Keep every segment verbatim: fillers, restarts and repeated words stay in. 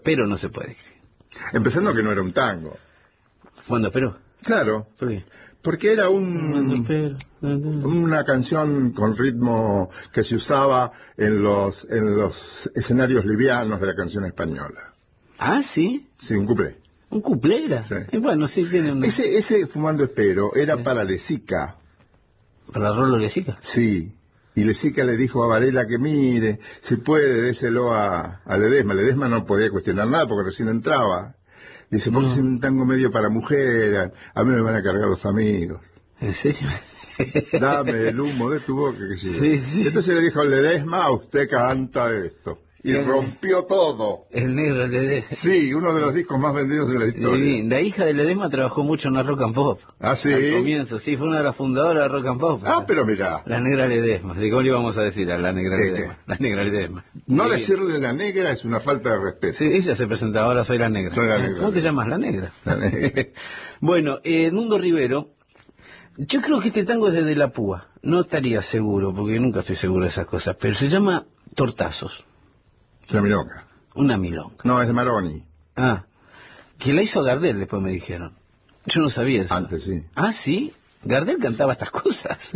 Pero no se puede escribir. Empezando que no era un tango. ¿Cuándo esperó? Claro. ¿Por qué? Porque era un, una canción con ritmo que se usaba en los en los escenarios livianos de la canción española. Ah, ¿sí? Sí, un cuplé. ¿Un cuplé era? Sí. Y bueno, sí, tiene un... Ese, ese Fumando Espero era sí. para Lezica. ¿Para Rolo Lezica? Sí. Y Lezica le dijo a Varela que mire, si puede, déselo a, a Ledesma. Ledesma no podía cuestionar nada porque recién entraba. Dice, porque no. Es un tango medio para mujer, a mí me van a cargar los amigos. ¿En serio? Dame el humo de tu boca, que sí. Sí, sí. Entonces le dijo, Ledesma, usted canta esto. Y el, rompió todo. El negro Ledesma. Sí, uno de los discos más vendidos de la historia. Sí, la hija de Ledesma trabajó mucho en la Rock and Pop. Ah, sí. Al comienzo, sí, fue una de las fundadoras de Rock and Pop. Ah, pero mirá. La negra Ledesma. ¿Cómo le íbamos a decir a la negra ¿Qué, Ledesma? Qué? La negra Ledesma. No sí. Decirle la negra es una falta de respeto. Sí, ella se presenta, ahora soy la negra. Soy la negra. ¿Cómo te llamas? La negra. La negra. Bueno, eh, Mundo Rivero, yo creo que este tango es desde la púa. No estaría seguro, porque nunca estoy seguro de esas cosas, pero se llama Tortazos. Una milonga. Una milonga. No, es de Maroni. Ah, que la hizo Gardel, después me dijeron. Yo no sabía eso. Antes, sí. Ah, ¿sí? Gardel cantaba estas cosas. Sí.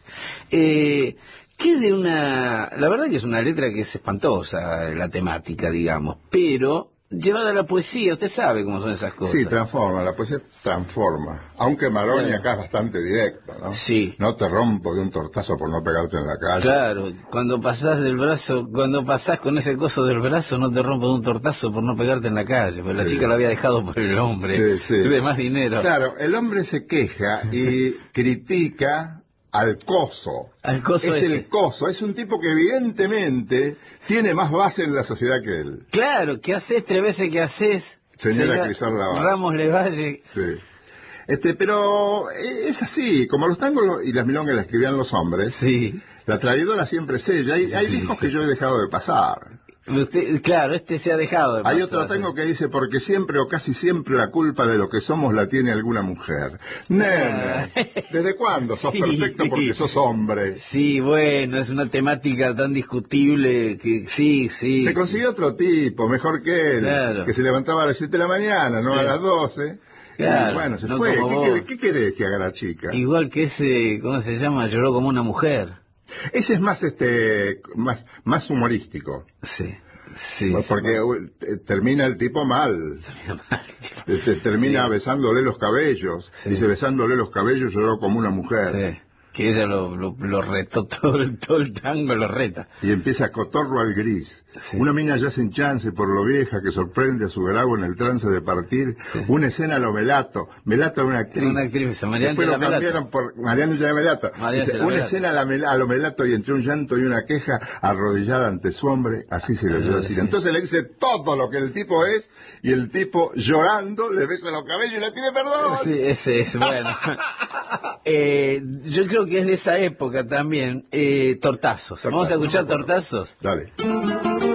Eh, que de una... La verdad que es una letra que es espantosa, la temática, digamos, pero llevada a la poesía, usted sabe cómo son esas cosas. Sí, transforma, la poesía transforma. Aunque Maroni claro. acá es bastante directo, ¿no? Sí. No te rompo de un tortazo por no pegarte en la calle. Claro, cuando pasás del brazo, cuando pasás con ese coso del brazo, no te rompo de un tortazo por no pegarte en la calle, porque sí. La chica lo había dejado por el hombre, sí, sí. De más dinero. Claro, el hombre se queja y critica al coso. Al coso es ese. El coso, es un tipo que evidentemente tiene más base en la sociedad que él. Claro, ¿qué haces tres veces que haces? Señora Crisol Laval. Ramos Levalle. Sí. Este, pero es así, como los tangos y las milongas la escribían los hombres, sí. La traidora siempre es ella. Hay, hay sí. discos que yo he dejado de pasar. Usted, claro, este se ha dejado de pasar. Hay otro tango que dice, porque siempre o casi siempre la culpa de lo que somos la tiene alguna mujer. Nene, ¿desde cuándo sos sí. perfecto porque sos hombre? Sí, bueno, es una temática tan discutible que sí, sí. Se consiguió otro tipo, mejor que él, claro. que se levantaba a las siete de la mañana, no sí. a las doce. Claro, y bueno, se no fue. ¿Qué, ¿Qué, ¿Qué querés que haga la chica? Igual que ese, ¿cómo se llama? Lloró como una mujer. Ese es más este más más humorístico. Sí. Sí, porque sí, termina el tipo mal. Termina mal. Tipo. Este, termina sí. besándole los cabellos. Sí. Dice, besándole los cabellos lloró como una mujer. Sí. Que ella lo, lo, lo retó todo el, todo el tango, lo reta. Y empieza Cotorro al gris. Sí. Una mina ya sin chance por lo vieja que sorprende a su grabo en el trance de partir. Sí. Una escena a lo Melato. Melato era una actriz. Una actriz, Mariana Después lo cambiaron por Mariana ya Melato. Dice, una escena a, la Mel, a lo Melato y entre un llanto y una queja, arrodillada ante su hombre, así se le dio a decir. Sí. Entonces le dice todo lo que el tipo es, y el tipo llorando le besa los cabellos y le pide perdón. Sí, ese es, bueno. eh, yo creo que es de esa época también, eh, Tortazos. Tortazos. Vamos a escuchar no Tortazos. Dale.